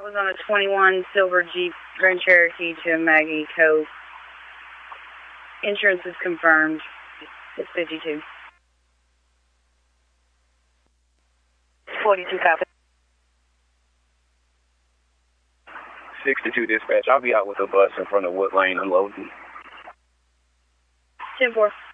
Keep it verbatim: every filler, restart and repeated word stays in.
was on a twenty-one silver Jeep Grand Cherokee to Maggie Cove. Insurance is confirmed. It's fifty-two. forty-two copy. sixty-two dispatch. I'll be out with a bus in front of Wood Lane unloading. ten four.